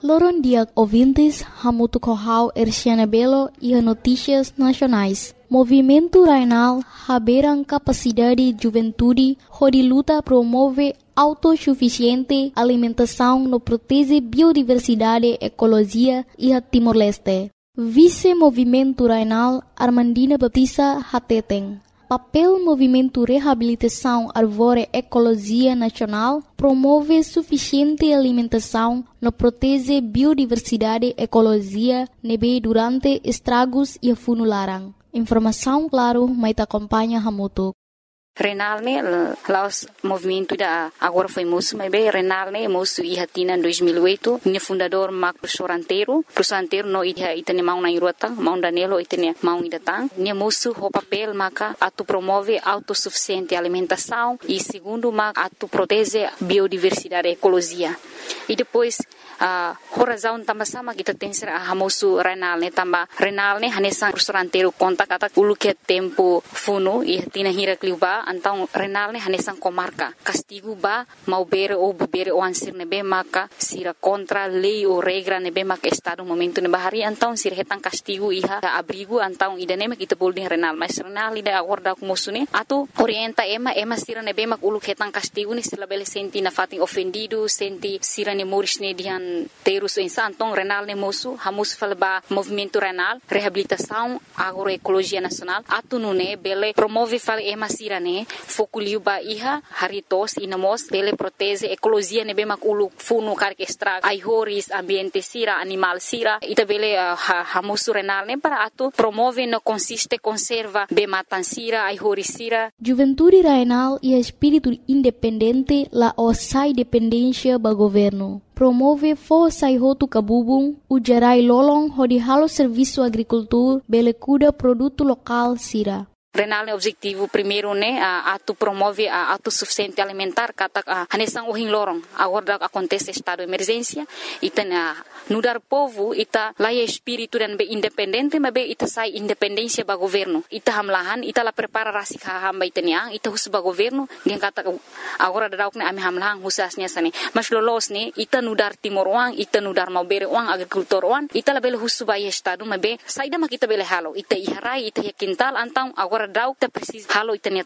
Loron dia ouvintes, hamutu kohau Erciana Belo e notícias nacionais. Movimento Rainal haberam capacidade juventude, onde luta promove autossuficiente alimentação no protege biodiversidade, ecologia e a Timor-Leste. Vice-Movimento Rainal Armandina Baptista Hateteng. Papel Movimento Reabilitação Arvore Ecologia Nacional promove suficiente alimentação no protege biodiversidade ecologia nebe durante estragos e funularang. Informação claro, mas acompanha Hamutu. Renal ne laos movimento da agora foi moço, mas bem Renal ne moço e hatina em 2008, ne fundador Mac professor anteiro no itane mau na irota, mau Danilo itane mau idatang, ne moço o papel maca atu promove autossuficiente alimentação e segundo mac atu protege biodiversidade ecologia. E depois horazão também sama kita tem ser a moço Renal ne hanesan professor anteiro conta kata ulu que tempo funo e hatina hira kliuba então Renal ne hanesan comarca castigo ba mau bere ou bebere ou ansir nebe maka sira contra lei ou regra nebe maka estado momento nebe hari então sira hetan castigo iha abrigo então idane mak kita boleh Renal mas Renal ida acorda com moço ne atu orienta ema sira nebe mak ulu hetan castigo ni sila bele senti na fating ofendido senti sira ne moris ne dihan terus então Renal ne moço hamus falba movimento Renal reabilitação agroecologia nacional atu nune bele promove fal ema sira ne fokuliu ba iha haritos inamos bele protege ecologia ne bemak ulu funu karke extra aihoris ambiente sira animal sira ita bele hamusu Renal ne para atu promove no consiste conserva be matan sira aihoris sira. Juventude Rainal e espírito independente la osai dependência ba governo. Promove força e roto cabubung, ujarai lolong hodi halo serviço agricultura, bele cuida produto local sira. Renal ne objetivo primeiro ne atu promove a autossuficiente alimentar kata hanesang uhing lorong agora acontece estado de emergência ita nudar povo ita laia espírito dan be independente mas be ita sai independência ba governo ita hamlahan ita la prepara rasik hamba itania ita hus ba governo dia kata agora dauk ne ami hamlahan husasnya sane mas lolos ne ita nudar timor uang ita nudar mau bere uang agrikultor uang ita la bele hus ba estado mas be saida mak ita bele halo ita iharai ita yakintal antang agora dauk ta precis halo itania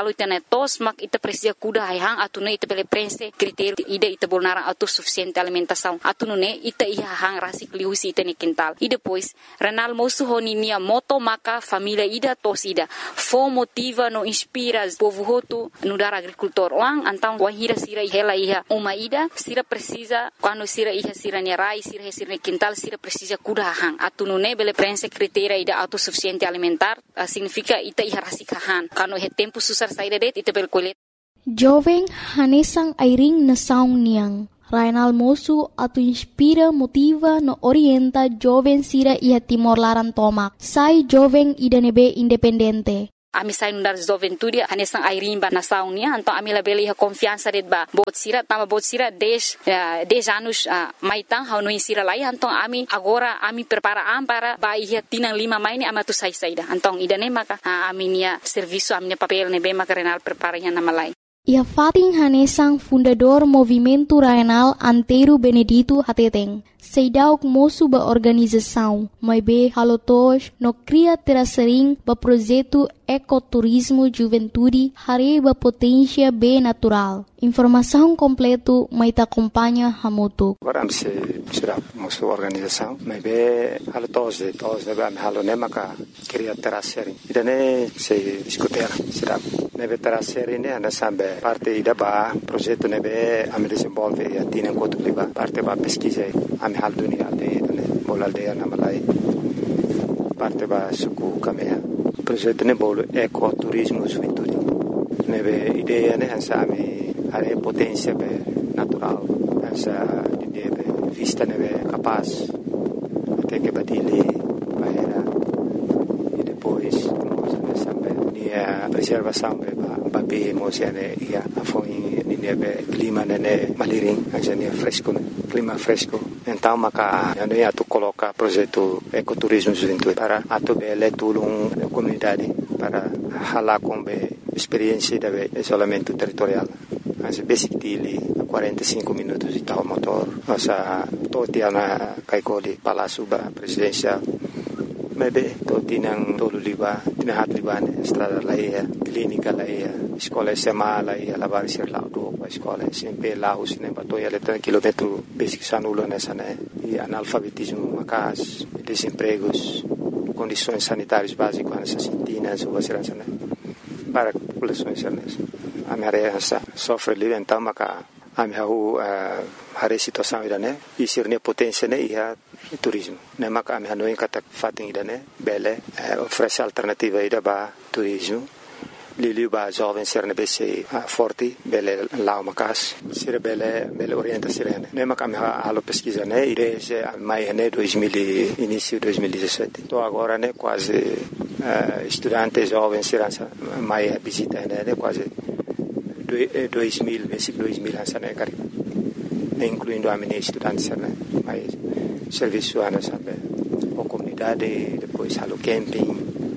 tos mak ita precisa kuda hang atune ita bele prense critério ida ita bolnara autossuficiente alimentação atune ita iha hang rasik liusi ita ni quintal e depois Renal moço honinia moto maka família ida tos ida fo motiva no inspira povo hotu no dar agricultor lang antang wahira sira hela iha uma ida sira precisa quando sira iha sira ni rai sira ni quintal sira precisa kuda hang atune bele prense critério ida autossuficiente alimentar significa ita iha rasikahan kano he tempo susar saída det ita bel kolet jovem hanesang airing na saung niang Rainal moço atu inspira motiva no orienta jovem sira iha Timor Laran tomak sai jovem ida nebe independente. Ami sai nundar juventude hanesang airing ba nasaung nia então ami la bele iha confiança det ba bot sira 10 anos maitang hau no insira lai então ami agora ami prepara para ba iha tinang 5 mai ni amatu sai saida então ida ne maka ami nia serviço ami ne papel ne be maka Renal prepara iha nama lai. Ia Fating Hanesang fundador Movimento Rainal Anteiro Benedito Hateteng. Seidauk moço ba organização, mas be halotos no cria terasering ba projeto ecoturismo juventude hari ba potência be natural. Informação completo mai ta acompanha Hamutu. Agora se será moço organização, mas be halotos de ba halo nemaka cria terasering. Idane se discutir será nebe terasering ne ana sambe parte ida ba projeto nebe am desenvolve e atina enquanto liba parte ba pesquisa am hal dunia de bola aldeia na Malai parte ba suku kamea projeto ne bolo ecoturismo juventude nebe ideia ne ansa ami are potência be natural ansa ideia be vista nebe capaz até que badile bahera e depois nós ansa be a preservação be ba be mosiane ia afoi nebe clima ne maliring ansa ne fresco clima fresco então maka ano ia tu coloca projeto ecoturismo juventude para atu bele tulung comunidade para hala com experiência de isolamento territorial as basic dili 45 minutos de tal motor nossa totia na kaikoli Palácio Presidencial. Maybe totinang tolo liba, tinahat liban, estrada laia, clínica laia, escola SMA laia, lavar ser lá do escola SMP lá o cinema toia letra quilômetro basic sanulo nessa né e analfabetismo macas, desempregos, condições sanitárias básicas nessa sintinas ou assim né para populações certas. A minha área sofre livre então maca a minha a situação ida né e ser ne potência né e turismo né maca a minha não encata fatem ida né bele oferece alternativa ida ba turismo lili ba jovem ser ne bc forte bele lá uma casa ser bele orienta ser né maca a minha alo pesquisa né ide mai né 2000 início 2017 então agora né quase estudantes jovens ser mai visita né quase 2000, versículo 2000 sana kari, incluindo a minha estudante sana, mas serviço ana sabe, a comunidade, depois halo camping,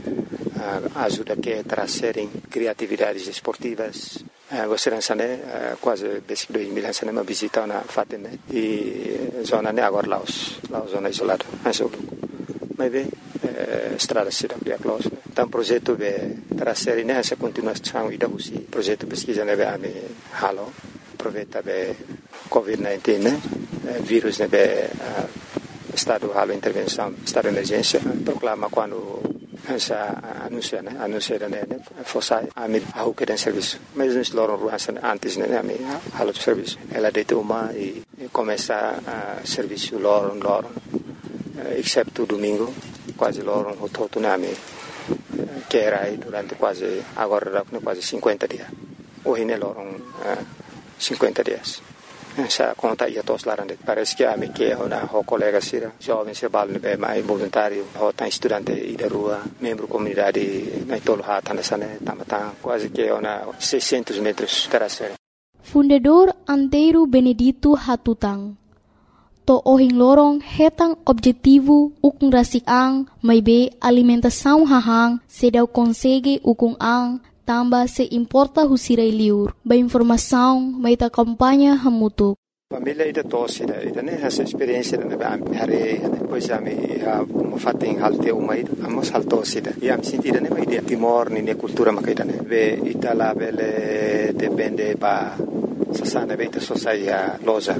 ajuda que trazerem criatividades esportivas, você não sabe quase versículo 2000 sana uma visita na Fatima e zona né agora Laos zona isolada, mas bem estrada cidade a close. Então projeto de trazer nessa continuação e da usi projeto pesquisa neve a me halo aproveita de COVID-19 né vírus neve estado halo intervenção estado de emergência proclama quando essa anuncia né fosse a me a que den serviço mas nos loram ruas antes né a me halo de serviço ela de uma e começa a serviço loram exceto domingo quase loram o todo na me que era aí durante quase agora quase 50 dias hoje ne loram 50 dias essa conta ia todos lá parece que a me que na o colega sira jovem se balne be mais voluntário o tá estudante e da rua membro comunidade na tolo hata nessa né tamata quase que na 600 metros terastre Fundador Antero Benedito Hatutang to ohing lorong hetang objetivo ukung rasik ang may be alimentação hahang sedaw konsege ukung ang tamba se importa husiray liur ba informação may ta kampanya hamutuk. Família ida tosse ida né essa experiência na hare depois a me fating halte uma ida amos haltosse ida e am sentida né ida timor ni cultura makaida né ve itala vele depende ba sasana beita sociedade loja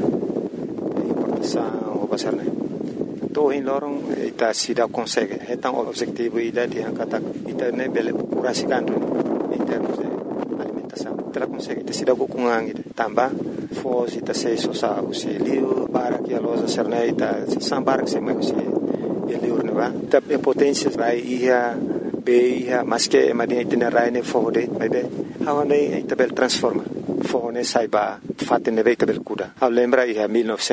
o basar né to in lorong ita sida consegue então objetivo ida de angkata ita né bele curasikan em termos de alimentação ela consegue te sida kukungang ida tamba fos ita sei sosa usilio para que a loja serna ita sambar que se mai usi eliur ne va ta potência vai ia be ia mas que madinha ita rai ne fode vai be hawane ita bel transforma fone saiba fatte ne veita bel kuda a lembra ia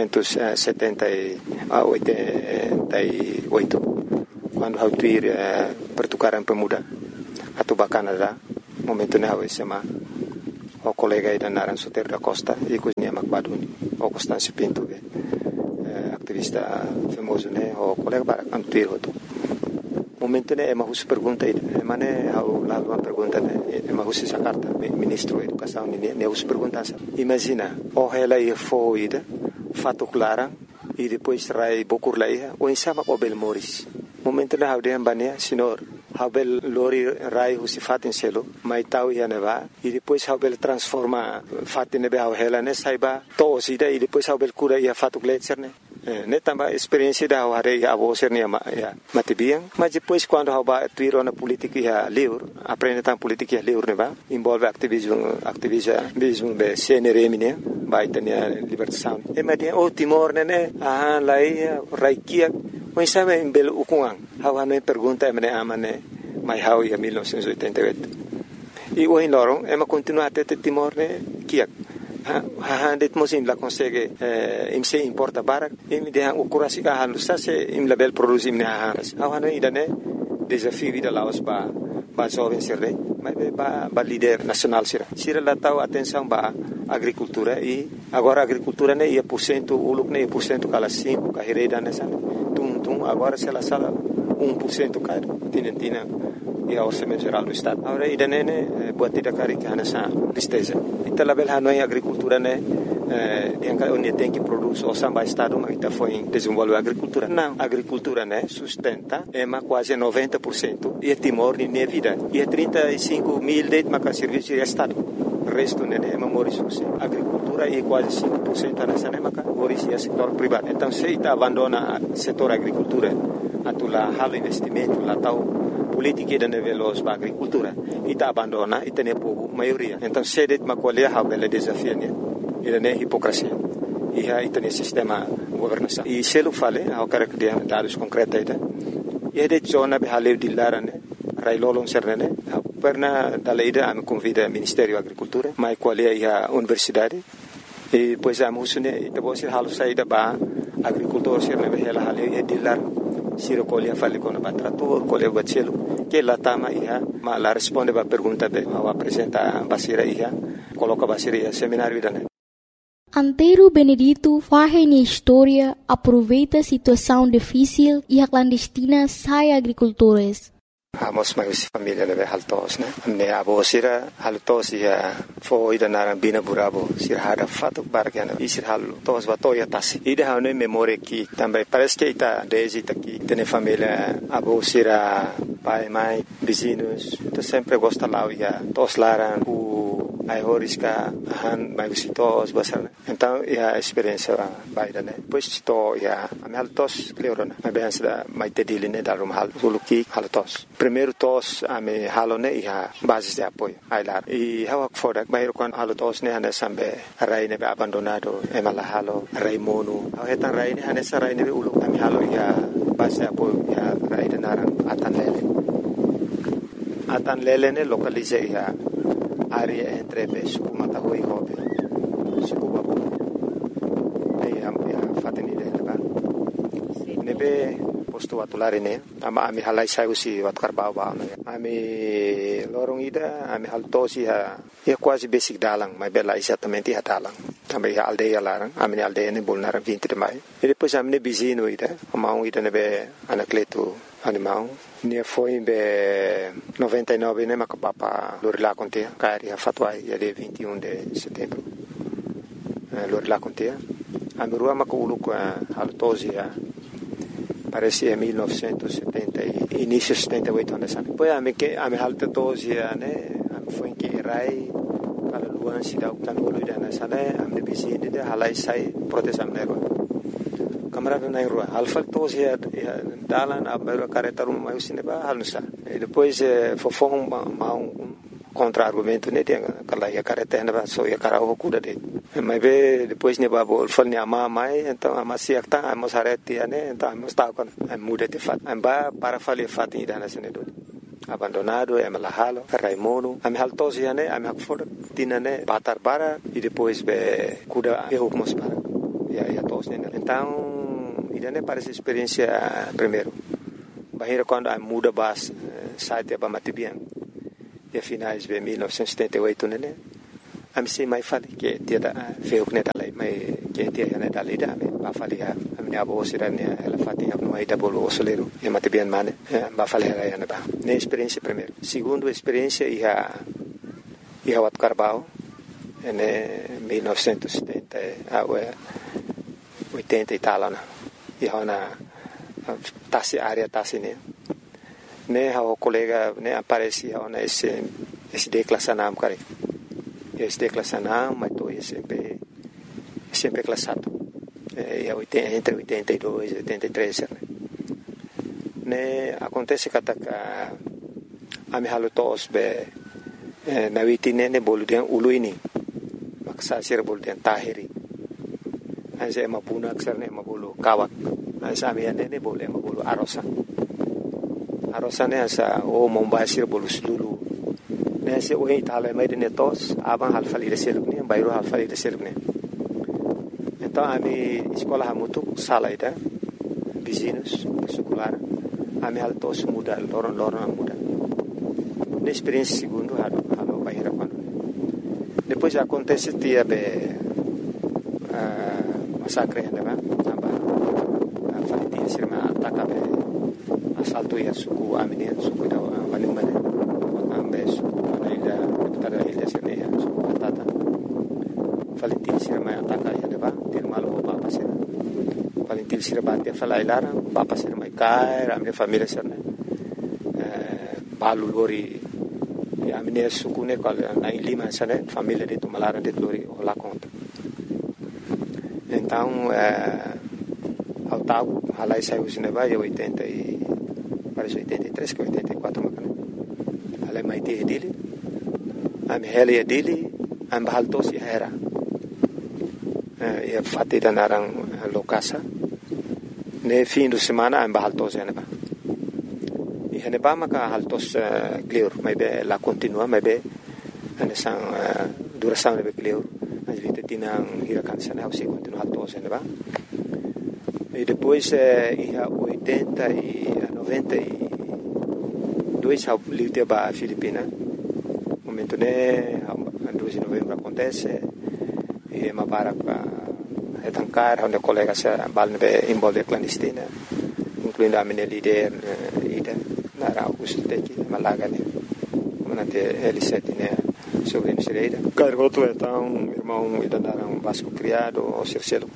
1978 quando hau tuir pertukaran pemuda atau Canada momento ne hau sema o colega ida naran Soter da Costa e cozinha Macbaduni o Constâncio Pinto activista famoso ne o colega para antuir hoto momento ne ema hus pergunta ida mane hau la uma pergunta ne ema hus essa carta ministro da educação ne hus pergunta imagina o ela ia foi ida fato clara e depois rai bokur laia o insama o bel moris momento ne hau de ambania senhor Habel lori rai husi fatin selo mai tau ia neva e depois Habel transforma fatin nebe hela ne saiba to sida e depois Habel cura ia fatu gletser ne tamba experiência da hare ia abo ser ne matibiang mas depois quando haba tuiro na política ia liur aprende tam política ia liur neva envolve activismo be CNRM ne vai tenia libertação e media o Timor ne lai raikia mas sabe em belo ukungang hawa no pergunta emne amane mai hau ia 1988 e o lorong ema continua até Timor ne kiak det mosim la consegue im se importa barak im de hang ukurasi ka halu sa se im label produce im ne hawa no idane desafio vida laos ba jovem sirre mas ba líder nacional sira la tau atenção ba agricultura e agora agricultura ne ia % uluk ne % kala 5 ka hereda nessa agora se ela sala 1% caro tinentina e a orçamento geral do estado agora ida nene buat tidak kari que hanasa tristeza ita label hanoi agricultura ne onde tem que produzir o samba estado, mas está foi desenvolver a agricultura. Não, a agricultura, né, sustenta, quase 90% e Timor de minha vida. E 35 mil de serviço de estado. O resto, né, é morismo. Agricultura e quase 5% nessa nemaca, morismo é setor privado. Então, se está abandona o setor agricultura, atula halo investimento, lá tal política de nível da agricultura, e está abandona e tem povo maioria. Então, se det macolher a bela desafio, né, ele é hipocrisia. E aí tem sistema governação. E se ele fala, eu quero que dê dados concretos aí, e de zona de haleu de lara, né, railolon serne, perna da lei da me convida Ministério da Agricultura, mas qual é a universidade? E depois a musune, e depois se halu saída ba agricultor serne behela haleu e de lar, se recolhe fale com o trator, colhe o bacelo, que lá tama ia, mas lá responde a pergunta be, ao apresenta a basira ia, coloca a basira ia seminário da né. Antero Benedito faz na história, aproveita a situação difícil e a clandestina sai agricultores. Amos mais família leve haltos, né? Me abo sira haltos ia foi da narambina burabo sira hada fato bargana e sira haltos vatoia tasi. E de hane memória que também parece que está desde aqui tem família abo sira pai mãe vizinhos, tu sempre gosta lá ia tos laran ai horiska han mai visitos basar. Então a experiência vai da né. Pois to ia a haltos cleorona. A bem da mai tedili né da rumhal suluki haltos. Primeiro tos a me halone ia base de apoio ai lá. E hawak foda mai kon haltos né hane sambe rai ne abandonado e mala halo rai mono. Au hetan rai ne hane sa rai ne ulu kami halo ia base de apoio ia rai de naran atan lele ne localize ia área entre suku matahui hobe suku babu e a fateni de leba nebe posto atulare ne ama ami halai sai usi wat karbau ba no ami lorong ida ami haltosi ha e quase basic dalang mai bela exatamente ha dalang também a aldeia larang ami aldeia ne bolnar 20 de maio e depois ami ne bizino ida ama ida nebe anacleto animal ne foi em 99 né macapapa Lorila contea cari a fatwa ia de 21 de setembro Lorila contea a merua maculu com a altosia parece em 1970 início 78 anos depois a me alta tosia né foi em que rai para luan sida utan ulu dana sana a me bizine de halai sai protestam nego camarada na rua alfa tos ia dalan a mero careta uma mais cineba halnusa e depois fofong contra argumento né tem aquela ia careta na só ia cara o cuda de mas depois ne babo fal ne ama mai então ama siakta amos hareti né então amos ta con muda de fat amba para falir fat ida na senedo abandonado é malahalo raimono am haltos ia né am hakfor tinane batar bara e depois cuda eu mos para ia tos né então idane parece experiência primeiro bahira quando a muda bas site ba matibian e finais de 1978 né am sei mai fali que dia da feu né dalai mai que dia né dalai da ba fali a minha avó sirane ela fatinha no aí da bolo solero e matibian mane ba fali ela né ba né experiência primeiro segundo experiência ia wat carbau né 1970 80 e tal né e hona tasi área tasi né o colega né aparecia ona esse declassanam cara esse declassanam mas tô sempre classado e entre 82 e 83 né acontece que a me halutos be na witine ne boludian uluini maksa sir boludian tahiri asa mapuna aksarne mabulu kawak asa amiane ne boleh mabulu arosa ne asa o mombasir bolu sulu ne se o itala mai de netos abang halfali de selukne bayro halfali de selukne então ami escola hamutu salaida vizinhos secular ami altos muda loron muda ne experiência segundo halo bayra quando depois acontece dia massacre né aba falitin sirma atakabe assalto ia suku amini suku da mane ambe suku ida tada ida sirne suku atata falitin sirma atak Valentil Sirabati falai lara papa sir mai kai ramne família sir né balu lori ya amine sukune kal na lima sane família de Tumalara de lori ola conta então ao tago halai saiu cinema e 80 e parece 83 que 84 macana halai mai te dele am heli dele am baltos era e fatti da narang lokasa ne fim de semana am baltos ene ba e ene ba maka haltos clear mai be la continua mai be ane sang duração be clear as vite tinang hirakan sana se continua haltos ene ba e depois ia 80 e 92 ao livre ba Filipina momento ne 2 de novembro acontece e mabarak etankar onde colegas balne involve clandestina incluindo a minha líder ida na Augusto Teki Malaga né manate L7 né sobre a Misereira cargoto então irmão ida naram Vasco criado o Circelo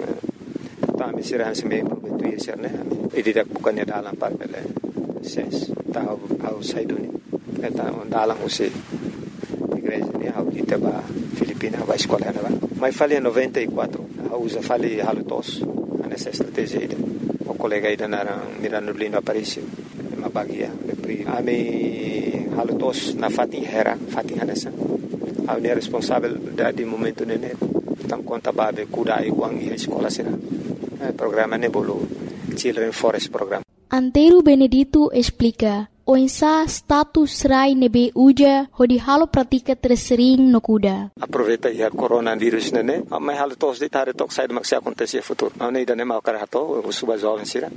tá me será se meio prometuir ser né e didak bukannya dalam parpele ses tá ao saiduni então dalam você igreja né ao Itaba Filipina vai escola né mas falei em 94 usa falei halutos nessa estratégia ida o colega ida na Mirano Lino Aparício uma bagia pri ami halutos na Fatin Hanessa a unir responsável de momento nene tam conta babe kuda iguang e escola será programa nebolo Children Forest Program. Antero Benedito explica o insa status rai nebe uja hodi halo pratika tersering no kuda. Aproveita ya coronavírus nene, mas halo tos de tare tok sai maksi acontecer futuro. Não ida nem makar hato, o suba jovem sira.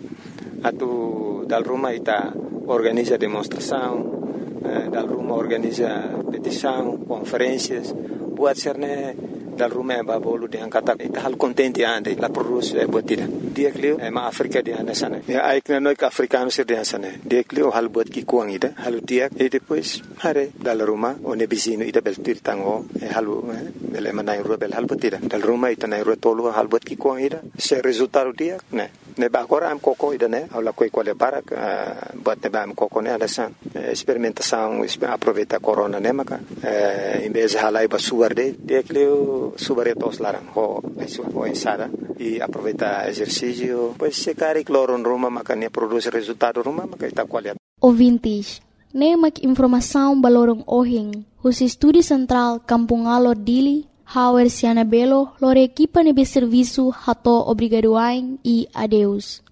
Atu dal Roma ita organiza demonstração, dal Roma organiza petição, conferências, buat serne dal Roma ba bolu de angkata ita hal contente ande la produce botida. Dia klio ma Afrika di anda sana. Ya aikna no ka africano sir di sana. Dia klio hal bot ki kuang ida, halu dia e depois hare dal Roma one bisino ida beltir tango halu bele manai rubel hal botida. Dal Roma ita nai rotolo hal bot ki kuang ida. Se resultado dia ne ba agora am coco ida ne aula coi quale barak bot ne ba am coco ne anda san. Experimentação aproveita corona ne maka em vez halai ba suarde dia klio subaretos larang ho ensada e aproveita exercício pois se cari cloro em Roma makanya produz resultado Roma makita qualidade. Ouvintes, nemak informação balorong ohing, os estúdio central Kampung Alor Dili, Hauer Siana Belo, lore equipa nebe serviço hato obrigadoain e adeus.